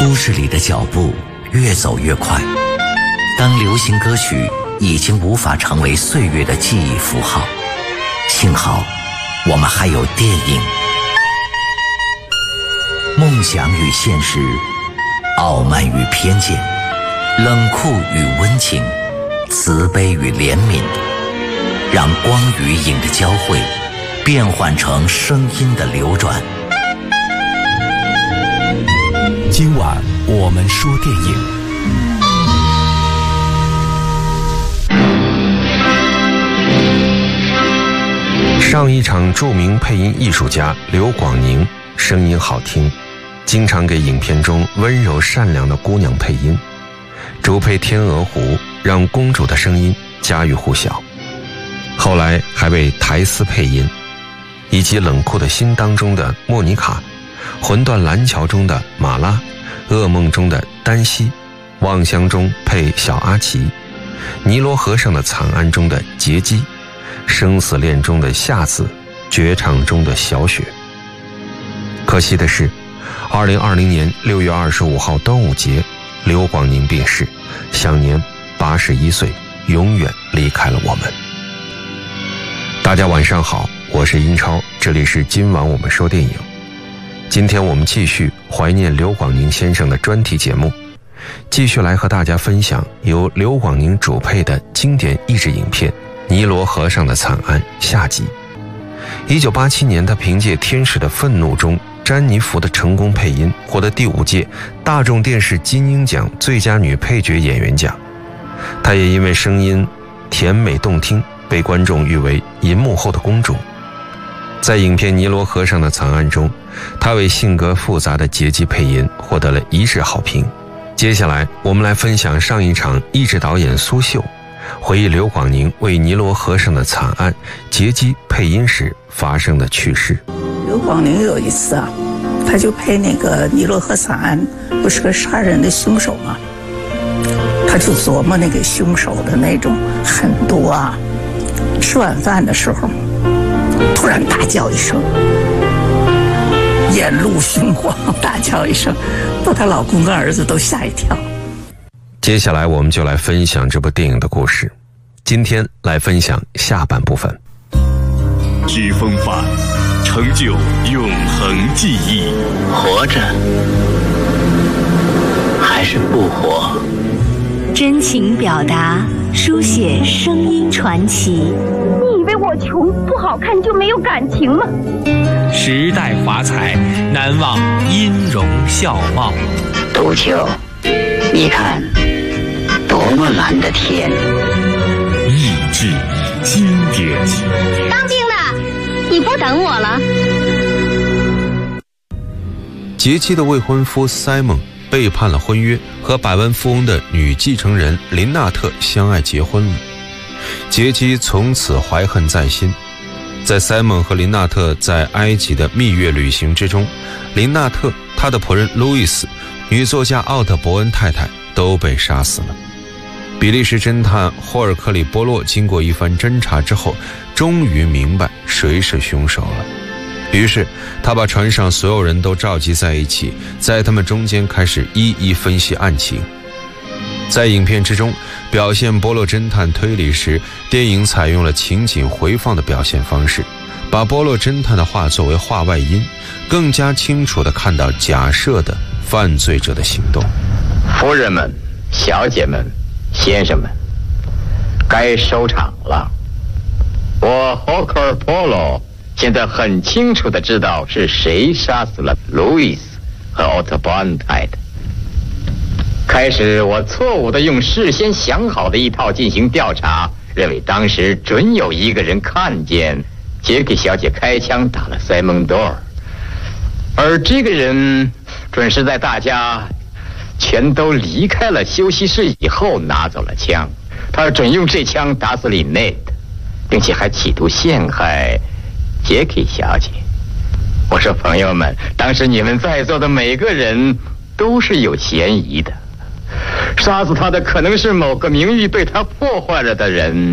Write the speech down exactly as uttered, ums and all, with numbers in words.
都市里的脚步越走越快，当流行歌曲已经无法成为岁月的记忆符号，幸好我们还有电影。梦想与现实，傲慢与偏见，冷酷与温情，慈悲与怜悯，让光与影的交汇变换成声音的流转。 今晚我们说电影。上一场著名配音艺术家刘广宁声音好听，经常给影片中温柔善良的姑娘配音，主配天鹅湖，让公主的声音家喻户晓。后来还为台丝配音，以及冷酷的心当中的莫妮卡，魂断蓝桥中的马拉，噩梦中的丹西，望乡中配小阿奇，尼罗河上的惨案中的杰基，生死恋中的夏子，绝唱中的小雪。可惜的是二零二零年六月二十五号端午节，刘广宁病逝，享年八十一岁，永远离开了我们。大家晚上好，我是英超，这里是今晚我们说电影。今天我们继续怀念刘广宁先生的专题节目，继续来和大家分享由刘广宁主配的经典译制影片《尼罗河上的惨案》下集。一九八七年，他凭借《天使的愤怒》中詹妮弗的成功配音，获得第五届大众电视金鹰奖最佳女配角演员奖。她也因为声音甜美动听，被观众誉为银幕后的公主。在影片《尼罗河上的惨案》中，她为性格复杂的杰基配音，获得了一致好评。接下来我们来分享上一场译制导演苏秀回忆刘广宁为尼罗河上的惨案杰基配音时发生的趣事。 刘广宁有一次啊，他就配那个尼罗河惨案，不是个杀人的凶手吗？他就琢磨那个凶手的那种狠毒啊。吃晚饭的时候，突然大叫一声，眼露凶光，大叫一声，把她老公跟儿子都吓一跳。 接下来我们就来分享这部电影的故事，今天来分享下半部分。 知风范，成就永恒记忆。 活着还是不活？ 真情表达，书写声音传奇。 你以为我穷不好看就没有感情吗？ 时代华彩，难忘音容笑貌。 杜秋，你看多么蓝的天。 意志经典。 当兵的，你不等我了？ 杰基的未婚夫 Simon 背叛了婚约，和百万富翁的女继承人林纳特相爱结婚了。杰基从此怀恨在心。在 Simon 和林纳特在埃及的蜜月旅行之中，林纳特、他的仆人路易斯、女作家奥特伯恩太太都被杀死了。比利时侦探霍尔克里波洛经过一番侦查之后，终于明白谁是凶手了。于是他把船上所有人都召集在一起，在他们中间开始一一分析案情。在影片之中表现波洛侦探推理时，电影采用了情景回放的表现方式，把波洛侦探的话作为话外音，更加清楚地看到假设的犯罪者的行动。 夫人们、小姐们、先生们，该收场了。我霍克尔波洛现在很清楚地知道是谁杀死了路易斯和奥特伯恩太太。开始我错误地用事先想好的一套进行调查，认为当时准有一个人看见杰克小姐开枪打了塞蒙多尔，而这个人准是在大家全都离开了休息室以后拿走了枪，他准用这枪打死林内特，并且还企图陷害杰克小姐。我说朋友们，当时你们在座的每个人都是有嫌疑的，杀死他的可能是某个名誉被他破坏了的人。